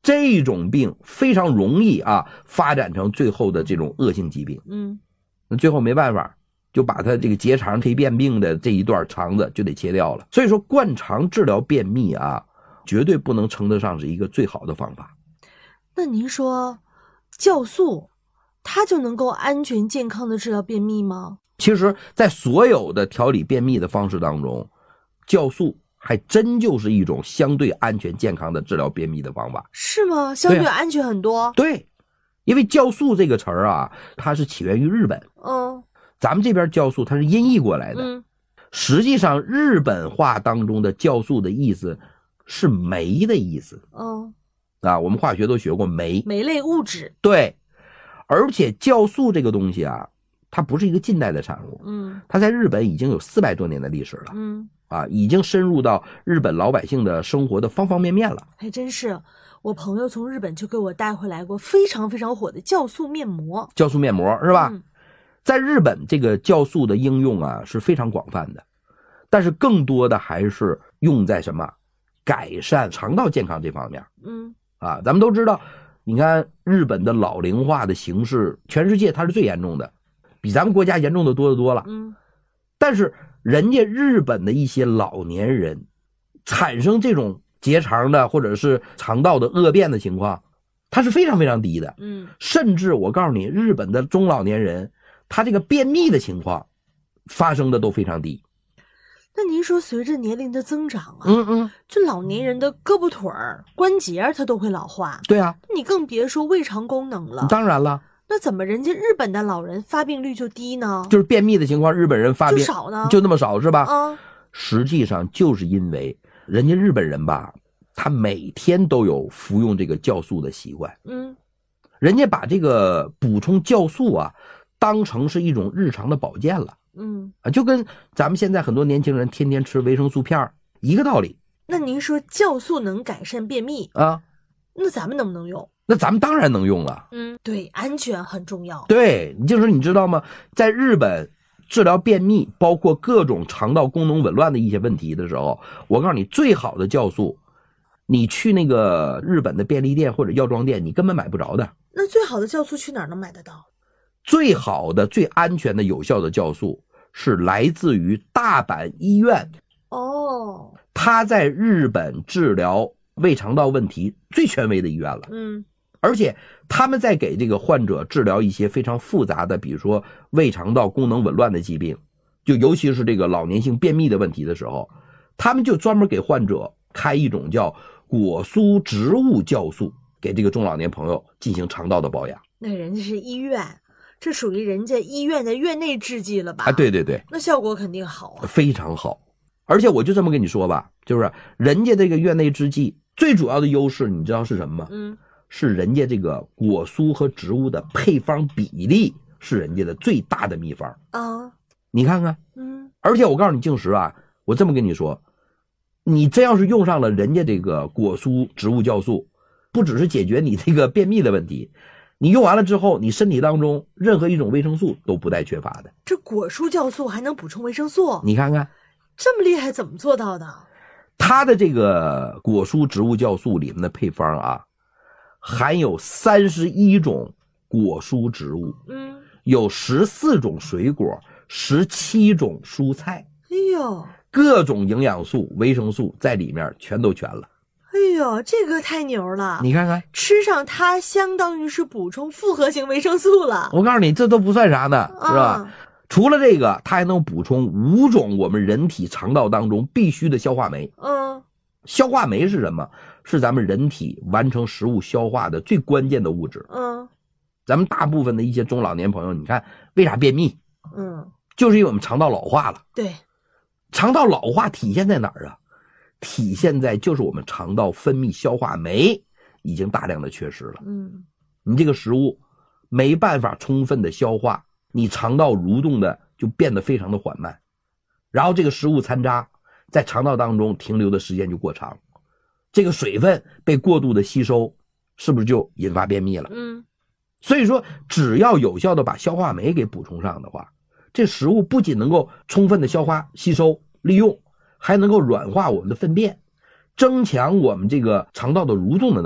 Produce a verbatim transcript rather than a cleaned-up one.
这种病非常容易啊发展成最后的这种恶性疾病。 嗯， 那最后没办法，就把他这个结肠可以便秘的这一段肠子就得切掉了。所以说灌肠治疗便秘啊，绝对不能称得上是一个最好的方法。 那您说酵素它就能够安全健康的治疗便秘吗？ 其实在所有的调理便秘的方式当中，酵素还真就是一种相对安全健康的治疗便秘的方法。 是吗？相对安全很多？ 对，对，因为酵素这个词儿啊，它是起源于日本。 嗯， 咱们这边酵素它是音译过来的。 嗯， 实际上日本话当中的酵素的意思是酶的意思。 嗯， 啊，我们化学都学过酶， 酶类物质。 对，而且酵素这个东西啊，它不是一个近代的产物。 嗯， 它在日本已经有四百多年的历史了。 嗯， 啊，已经深入到日本老百姓的生活的方方面面了。 还真是，我朋友从日本就给我带回来过非常非常火的酵素面膜。 酵素面膜是吧？ 嗯， 在日本这个酵素的应用啊是非常广泛的，但是更多的还是用在什么改善肠道健康这方面。 嗯， 啊，咱们都知道，你看日本的老龄化的形势，全世界它是最严重的，比咱们国家严重的多得多了。 嗯， 但是人家日本的一些老年人产生这种结肠的或者是肠道的恶变的情况，它是非常非常低的。 嗯， 甚至我告诉你，日本的中老年人他这个便秘的情况发生的都非常低。 那您说随着年龄的增长啊， 嗯嗯， 这老年人的胳膊腿儿关节它都会老化。 对啊， 你更别说胃肠功能了。 当然了， 那怎么人家日本的老人发病率就低呢？ 就是便秘的情况，日本人发病就少呢？ 就那么少是吧？ 啊， 实际上就是因为人家日本人吧，他每天都有服用这个酵素的习惯。 嗯， 人家把这个补充酵素啊当成是一种日常的保健了。 嗯， 啊，就跟咱们现在很多年轻人天天吃维生素片一个道理。 那您说酵素能改善便秘啊， 那咱们能不能用？ 那咱们当然能用了。 嗯，对，安全很重要。 对，就是你知道吗？在日本治疗便秘，包括各种肠道功能紊乱的一些问题的时候，我告诉你，最好的酵素，你去那个日本的便利店或者药妆店，你根本买不着的。 那最好的酵素去哪儿能买得到？ 最好的、最安全的、有效的酵素是来自于大阪医院。 哦， 它在日本治疗胃肠道问题最权威的医院了。 嗯， 而且他们在给这个患者治疗一些非常复杂的，比如说胃肠道功能紊乱的疾病，就尤其是这个老年性便秘的问题的时候，他们就专门给患者开一种叫果蔬植物酵素，给这个中老年朋友进行肠道的保养。 那人家是医院，这属于人家医院的院内制剂了吧？ 啊，对对对， 那效果肯定好啊， 非常好。而且我就这么跟你说吧，就是人家这个院内制剂最主要的优势，你知道是什么吗？ 嗯， 是人家这个果蔬和植物的配方比例是人家的最大的秘方啊。 你看看， 嗯， 而且我告诉你，静时啊，我这么跟你说，你真要是用上了人家这个果蔬植物酵素，不只是解决你这个便秘的问题，你用完了之后，你身体当中任何一种维生素都不带缺乏的。 这果蔬酵素还能补充维生素？ 你看看。 这么厉害，怎么做到的？ 它的这个果蔬植物酵素里面的配方啊，含有三十一种果蔬植物， 嗯， 有十四种水果，十七种蔬菜， 哎呦， 各种营养素、维生素在里面全都全了。 哎呦，这个太牛了！ 你看看， 吃上它相当于是补充复合型维生素了。 我告诉你，这都不算啥呢，是吧？ 啊， 除了这个，它还能补充五种我们人体肠道当中必须的消化酶。 嗯， 消化酶是什么？是咱们人体完成食物消化的最关键的物质。 嗯， 咱们大部分的一些中老年朋友，你看为啥便秘？ 嗯， 就是因为我们肠道老化了。 对， 肠道老化体现在哪儿啊？体现在就是我们肠道分泌消化酶已经大量的缺失了。 嗯， 你这个食物没办法充分的消化，你肠道蠕动的就变得非常的缓慢，然后这个食物残渣在肠道当中停留的时间就过长，这个水分被过度的吸收，是不是就引发便秘了？ 嗯， 所以说只要有效的把消化酶给补充上的话，这食物不仅能够充分的消化吸收利用，还能够软化我们的粪便，增强我们这个肠道的蠕动的